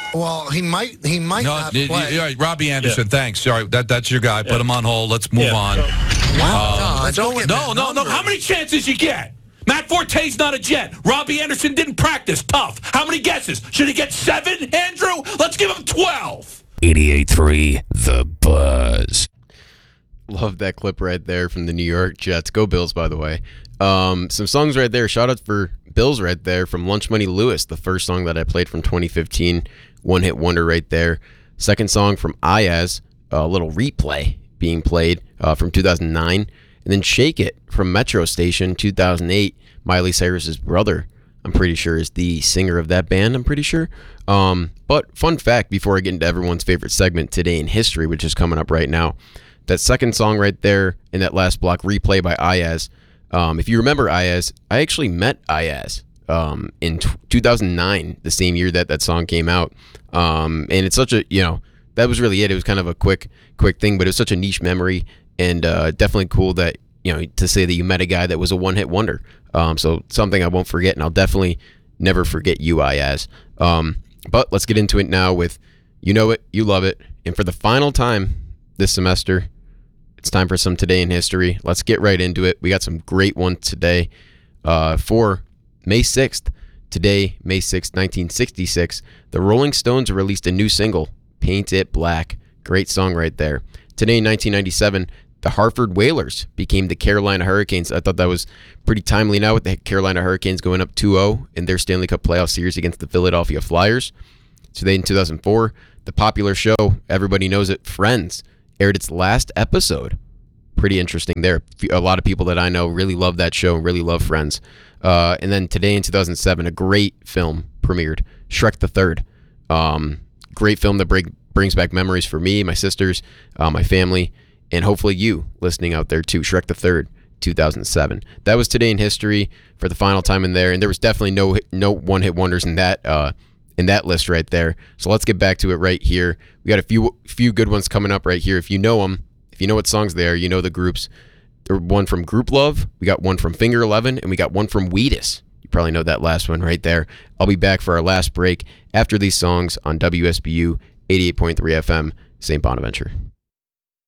Well, he might not play. You're right, Robbie Anderson. Yeah. Thanks. Sorry, that's your guy. Yeah. Put him on hold. Let's move on. Wow. No. How many chances you get? Matt Forte's not a Jet. Robbie Anderson didn't practice. Tough. How many guesses? Should he get 7, Andrew? Let's give him 12. 88.3 The Buzz. Love that clip right there from the New York Jets. Go Bills, by the way. Some songs right there. Shout out for Bills right there from Lunch Money Lewis, the first song that I played from 2015. One-hit wonder right there. Second song from Ayaz, a little replay being played from 2009. And then Shake It from Metro Station, 2008. Miley Cyrus's brother, I'm pretty sure, is the singer of that band, I'm pretty sure. But fun fact, before I get into everyone's favorite segment, Today in History, which is coming up right now, that second song right there in that last block, Replay by Ayaz. If you remember Ayaz, I actually met Ayaz in 2009, the same year that song came out. And it's such a, that was really it. It was kind of a quick thing, but it was such a niche memory, and definitely cool that, to say that you met a guy that was a one-hit wonder. So something I won't forget, and I'll definitely never forget you, Ayaz. But let's get into it now with You Know It, You Love It. And for the final time this semester, it's time for some Today in History. Let's get right into it. We got some great ones today. For May 6th, today, May 6th, 1966, the Rolling Stones released a new single, Paint It Black. Great song right there. Today in 1997, the Hartford Whalers became the Carolina Hurricanes. I thought that was pretty timely now with the Carolina Hurricanes going up 2-0 in their Stanley Cup playoff series against the Philadelphia Flyers. Today in 2004, the popular show, everybody knows it, Friends, aired its last episode. Pretty interesting there. A lot of people that I know really love that show and really love Friends. And then today in 2007, a great film premiered, Shrek the Third. Great film that brings back memories for me, my sisters, my family, and hopefully you listening out there too. Shrek the Third, 2007. That was Today in History for the final time in there, and there was definitely no one-hit wonders in that list right there. So let's get back to it right here. We got a few good ones coming up right here. If you know them, if you know what songs they are, you know the groups. There's one from Group Love, we got one from Finger 11, and we got one from Wheatus. You probably know that last one right there. I'll be back for our last break after these songs on WSBU 88.3 FM, St. Bonaventure.